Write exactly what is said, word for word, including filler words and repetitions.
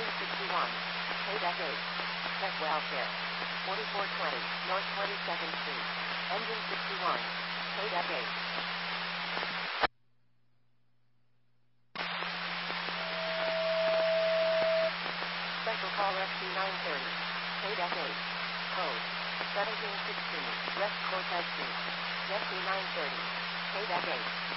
Engine sixty-one. Payback eight. Pet welfare. forty-four twenty North twenty-second Street. Engine sixty-one. Payback eight. Special call Rescue nine thirty. Payback eight. Code seventeen sixteen. West Cortez Street. Rescue nine thirty. Payback eight.